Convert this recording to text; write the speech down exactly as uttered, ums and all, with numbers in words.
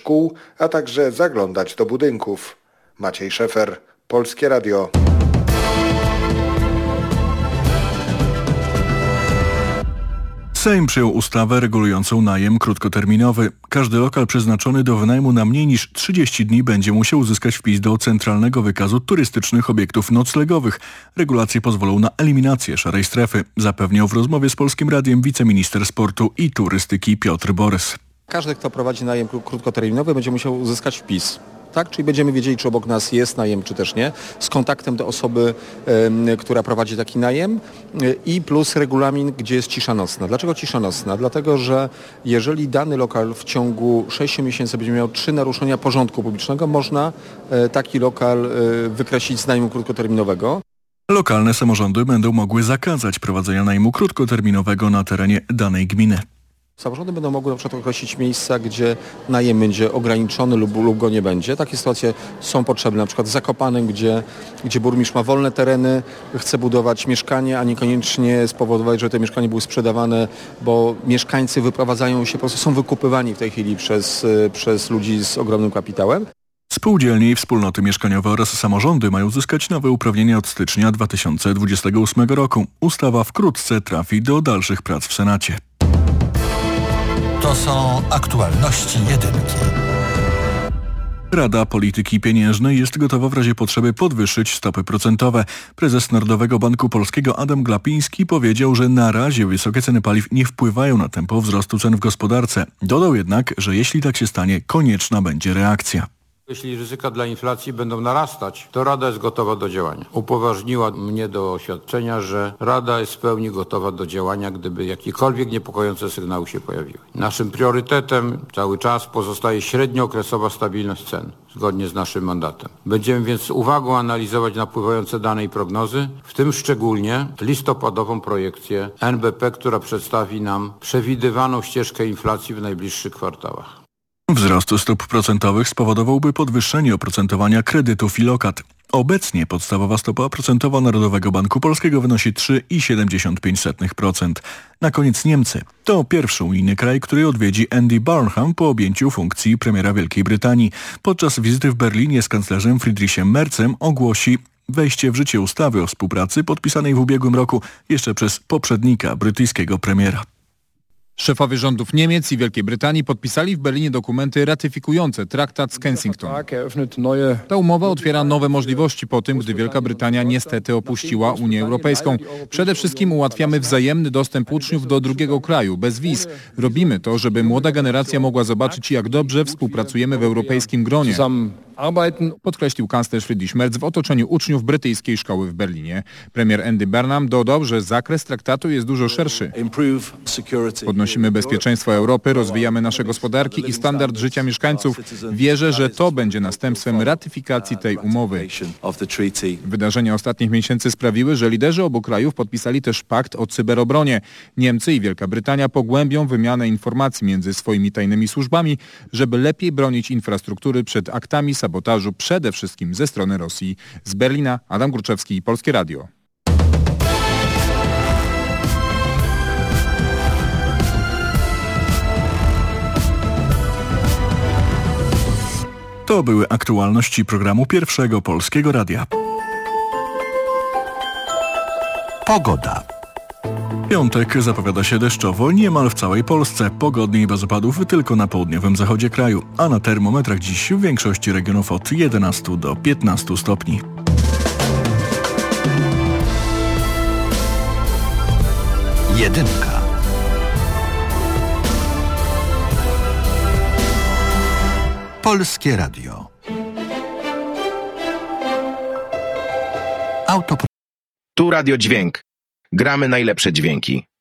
szkół, a także zaglądać do budynków. Maciej Szefer, Polskie Radio. Sejm przyjął ustawę regulującą najem krótkoterminowy. Każdy lokal przeznaczony do wynajmu na mniej niż trzydzieści dni będzie musiał uzyskać wpis do Centralnego Wykazu Turystycznych Obiektów Noclegowych. Regulacje pozwolą na eliminację szarej strefy, zapewniał w rozmowie z Polskim Radiem wiceminister sportu i turystyki Piotr Borys. Każdy, kto prowadzi najem krótkoterminowy, będzie musiał uzyskać wpis. Tak? Czyli będziemy wiedzieli, czy obok nas jest najem, czy też nie, z kontaktem do osoby, y, która prowadzi taki najem y, i plus regulamin, gdzie jest cisza nocna. Dlaczego cisza nocna? Dlatego, że jeżeli dany lokal w ciągu sześciu miesięcy będzie miał trzy naruszenia porządku publicznego, można y, taki lokal y, wykreślić z najmu krótkoterminowego. Lokalne samorządy będą mogły zakazać prowadzenia najmu krótkoterminowego na terenie danej gminy. Samorządy będą mogły na przykład określić miejsca, gdzie najem będzie ograniczony lub, lub go nie będzie. Takie sytuacje są potrzebne, na przykład w Zakopanem, gdzie, gdzie burmistrz ma wolne tereny, chce budować mieszkanie, a niekoniecznie spowodować, że te mieszkania były sprzedawane, bo mieszkańcy wyprowadzają się, po prostu są wykupywani w tej chwili przez, przez ludzi z ogromnym kapitałem. Spółdzielnie i wspólnoty mieszkaniowe oraz samorządy mają uzyskać nowe uprawnienia od stycznia dwa tysiące dwudziestego ósmego roku. Ustawa wkrótce trafi do dalszych prac w Senacie. To są aktualności jedynki. Rada Polityki Pieniężnej jest gotowa w razie potrzeby podwyższyć stopy procentowe. Prezes Narodowego Banku Polskiego Adam Glapiński powiedział, że na razie wysokie ceny paliw nie wpływają na tempo wzrostu cen w gospodarce. Dodał jednak, że jeśli tak się stanie, konieczna będzie reakcja. Jeśli ryzyka dla inflacji będą narastać, to Rada jest gotowa do działania. Upoważniła mnie do oświadczenia, że Rada jest w pełni gotowa do działania, gdyby jakiekolwiek niepokojące sygnały się pojawiły. Naszym priorytetem cały czas pozostaje średniookresowa stabilność cen, zgodnie z naszym mandatem. Będziemy więc z uwagą analizować napływające dane i prognozy, w tym szczególnie listopadową projekcję N B P, która przedstawi nam przewidywaną ścieżkę inflacji w najbliższych kwartałach. Wzrost stóp procentowych spowodowałby podwyższenie oprocentowania kredytów i lokat. Obecnie podstawowa stopa procentowa Narodowego Banku Polskiego wynosi trzy przecinek siedemdziesiąt pięć procent. Na koniec Niemcy. To pierwszy unijny kraj, który odwiedzi Andy Burnham po objęciu funkcji premiera Wielkiej Brytanii. Podczas wizyty w Berlinie z kanclerzem Friedrichem Merzem ogłosi wejście w życie ustawy o współpracy podpisanej w ubiegłym roku jeszcze przez poprzednika brytyjskiego premiera. Szefowie rządów Niemiec i Wielkiej Brytanii podpisali w Berlinie dokumenty ratyfikujące traktat z Kensington. Ta umowa otwiera nowe możliwości po tym, gdy Wielka Brytania niestety opuściła Unię Europejską. Przede wszystkim ułatwiamy wzajemny dostęp uczniów do drugiego kraju, bez wiz. Robimy to, żeby młoda generacja mogła zobaczyć, jak dobrze współpracujemy w europejskim gronie. Podkreślił kanclerz Friedrich Merz w otoczeniu uczniów brytyjskiej szkoły w Berlinie. Premier Andy Burnham dodał, że zakres traktatu jest dużo szerszy. Podnosimy bezpieczeństwo Europy, rozwijamy nasze gospodarki i standard życia mieszkańców. Wierzę, że to będzie następstwem ratyfikacji tej umowy. Wydarzenia ostatnich miesięcy sprawiły, że liderzy obu krajów podpisali też pakt o cyberobronie. Niemcy i Wielka Brytania pogłębią wymianę informacji między swoimi tajnymi służbami, żeby lepiej bronić infrastruktury przed aktami sabotażu, przede wszystkim ze strony Rosji. Z Berlina Adam Górczewski, Polskie Radio. To były aktualności programu Pierwszego Polskiego Radia. Pogoda. Piątek zapowiada się deszczowo niemal w całej Polsce. Pogodnie i bez opadów tylko na południowym zachodzie kraju. A na termometrach dziś w większości regionów od jedenastu do piętnastu stopni. Jedynka. Polskie Radio. Auto. Tu Radio Dźwięk. Gramy najlepsze dźwięki.